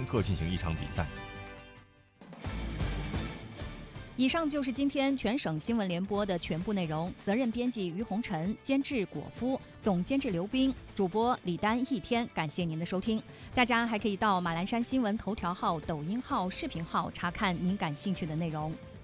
各进行一场比赛。 以上就是今天全省新闻联播的全部内容。责任编辑于红尘，监制果夫，总监制刘冰，主播李丹、一天。感谢您的收听。大家还可以到马栏山新闻头条号、抖音号、视频号查看您感兴趣的内容。